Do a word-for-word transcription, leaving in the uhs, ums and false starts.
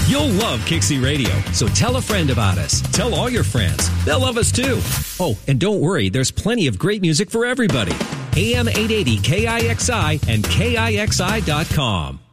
You'll love Kixie Radio, so tell a friend about us. Tell all your friends. They'll love us too. Oh, and don't worry, there's plenty of great music for everybody. A M eight eighty K I X I and K I X I dot com.